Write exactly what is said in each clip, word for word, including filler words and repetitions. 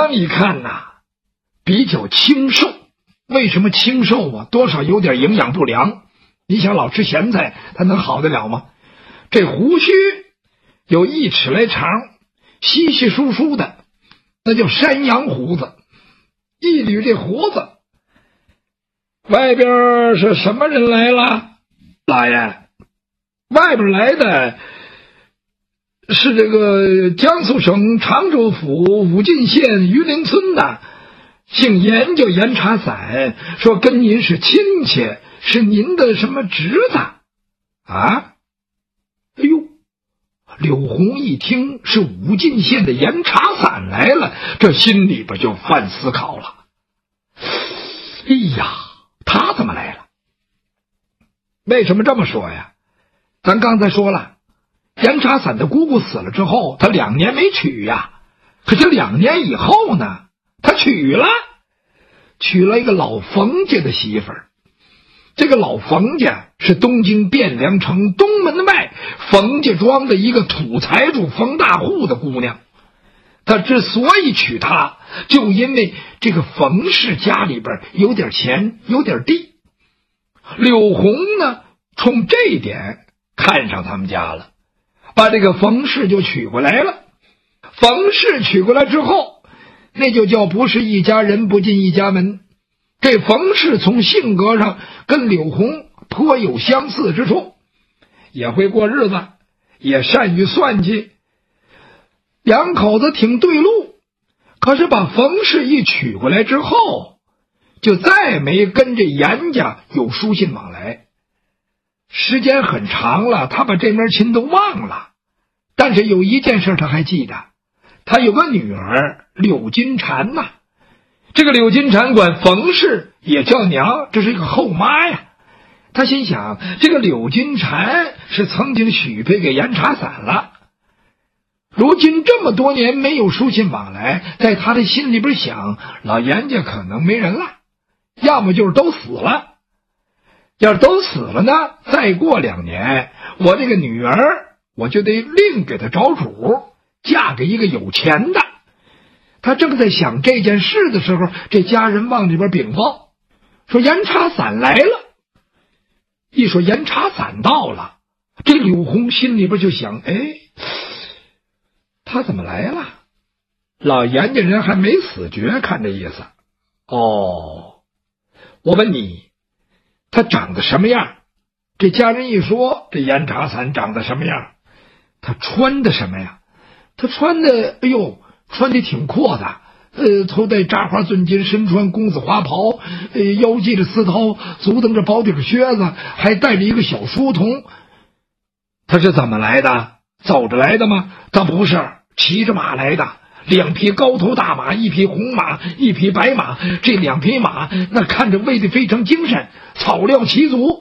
光一看呐、啊，比较清瘦。为什么清瘦啊？多少有点营养不良。你想老吃咸菜，他能好得了吗？这胡须有一尺来长，稀稀疏疏的，那叫山羊胡子。一捋这胡子，外边是什么人来了？老爷，外边来的是这个江苏省常州府武进县榆林村的，姓严，叫严茶伞，说跟您是亲戚，是您的什么侄子啊？哎呦，柳红一听是武进县的严茶伞来了，这心里边就犯思考了。哎呀，他怎么来了？为什么这么说呀？咱刚才说了，严茶伞的姑姑死了之后，他两年没娶呀。可是两年以后呢，他娶了，娶了一个老冯家的媳妇儿。这个老冯家是东京汴梁城东门外冯家庄的一个土财主冯大户的姑娘。他之所以娶她，就因为这个冯氏家里边有点钱，有点地。柳红呢，冲这一点看上他们家了，把这个冯氏就娶过来了。冯氏娶过来之后，那就叫不是一家人不进一家门。这冯氏从性格上跟柳红颇有相似之处，也会过日子，也善于算计，两口子挺对路。可是把冯氏一娶过来之后，就再没跟这严家有书信往来。时间很长了，他把这门亲都忘了，但是有一件事他还记得，他有个女儿柳金蝉呐、啊。这个柳金蝉管冯氏也叫娘，这是一个后妈呀。他心想，这个柳金蝉是曾经许配给严茶伞了，如今这么多年没有书信往来，在他的心里边想，老严家可能没人了，要么就是都死了。要是都死了呢，再过两年，我这个女儿我就得另给她找主，嫁给一个有钱的。他正在想这件事的时候，这家人往里边禀报说严茶伞来了。一说严茶伞到了，这柳红心里边就想，哎，他怎么来了？老严家人还没死绝，看这意思。哦，我问你，他长得什么样？这家人一说，这严茶伞长得什么样？他穿的什么呀？他穿的，哎呦，穿的挺阔的，呃，头戴扎花钻金，身穿公子花袍，呃，腰系着丝绦，足蹬着薄底靴子，还带着一个小书童。他是怎么来的？走着来的吗？他不是，骑着马来的，两匹高头大马，一匹红马，一匹白马。这两匹马那看着喂得非常精神，草料齐足。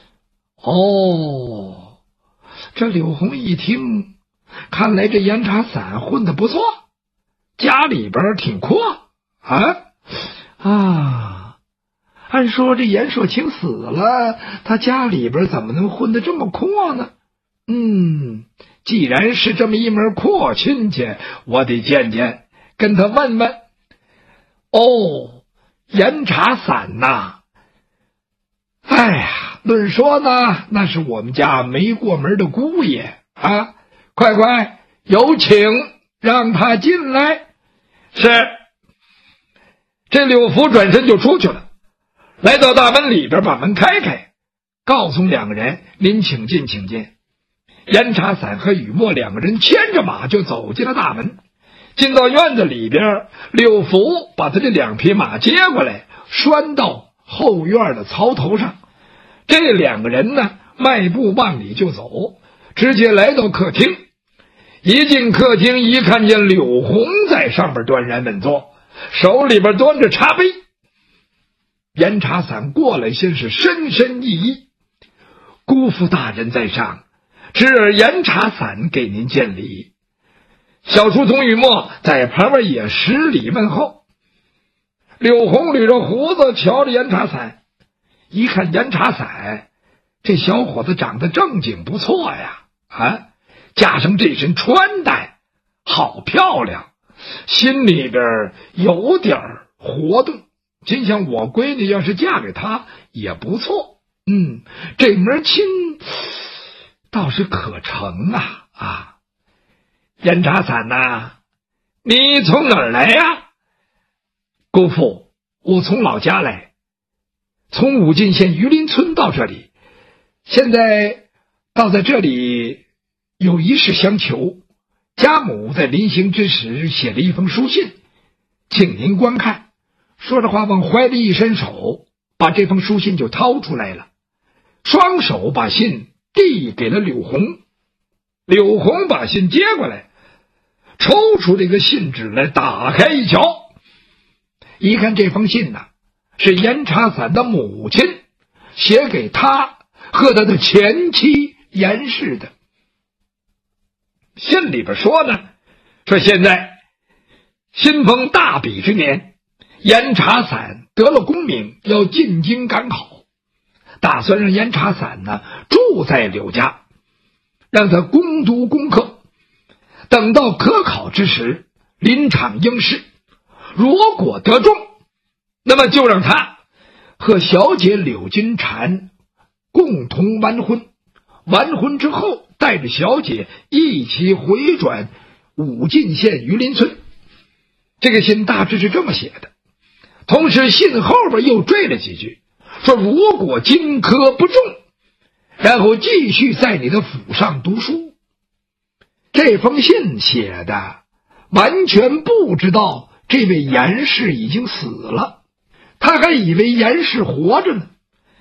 哦，这柳红一听，看来这严茶伞混得不错，家里边挺阔啊啊！按说这严硕清死了，他家里边怎么能混得这么阔呢？嗯，既然是这么一门阔亲戚，我得见见，跟他问问。哦，严茶伞呐，哎呀，论说呢，那是我们家没过门的姑爷啊！快快有请，让他进来。是。这柳福转身就出去了，来到大门里边，把门开开，告诉两个人：“您请进，请进。”严茶伞和雨墨两个人牵着马就走进了大门。进到院子里边，柳福把他这两匹马接过来，拴到后院的槽头上。这两个人呢，迈步往里就走，直接来到客厅。一进客厅，一看见柳红在上边端然稳坐，手里边端着茶杯。严茶伞过来，先是深深一揖：“姑父大人在上，侄儿严茶伞给您见礼。”小书童雨墨在旁边也施礼问候。柳红捋着胡子瞧着严茶伞，一看严茶伞这小伙子长得正经不错呀，啊，加上这身穿戴好漂亮， 心里边有点活动，心想我闺女要是嫁给他也不错，嗯，这门亲倒是可成啊啊！严查伞呐，你从哪儿来呀？姑父，我从老家来，从武进县榆林村到这里，现在倒在这里有一事相求。家母在临行之时写了一封书信，请您观看。说着话往怀里一伸手，把这封书信就掏出来了，双手把信递给了柳红。柳红把信接过来，抽出这个信纸来，打开一瞧，一看这封信呐，是严查伞的母亲写给他和他的前妻严氏的。信里边说呢，说现在新逢大比之年，严查伞得了功名，要进京赶考，打算让严查伞呢住在柳家，让他攻读功课，等到科考之时临场应试，如果得中，那么就让他和小姐柳金蝉共同完婚，完婚之后带着小姐一起回转武进县榆林村。这个信大致是这么写的，同时信后边又缀了几句，说如果金科不中，然后继续在你的府上读书。这封信写的完全不知道这位严氏已经死了，他还以为严氏活着呢。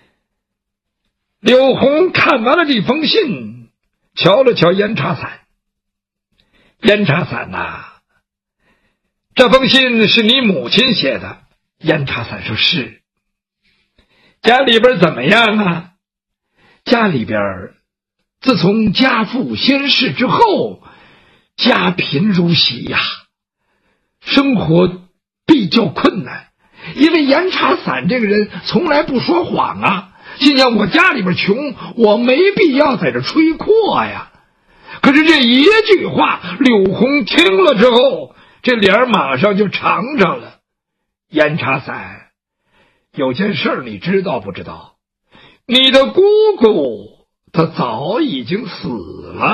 柳红看完了这封信，瞧了瞧严查伞。严查伞呐、啊，这封信是你母亲写的。严查伞说是。家里边怎么样啊？家里边自从家父先逝之后，家贫如洗呀，生活比较困难。因为严查伞这个人从来不说谎啊，心想我家里边穷，我没必要在这吹阔呀。可是这一句话，柳红听了之后，这脸马上就长上了。严查伞，有件事你知道不知道？你的姑姑她早已经死了。